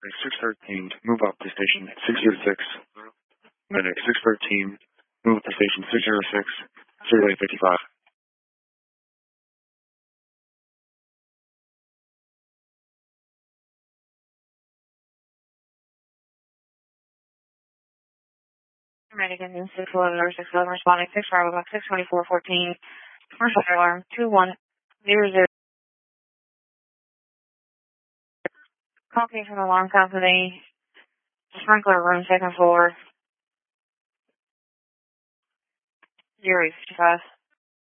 613, move up to station 606. Medic 613, move up to station 606, Freeway 55. Medic engine 611 or 611 responding 6 box 62414, commercial alarm 2100. Copy from alarm company, sprinkler room, second floor, 055.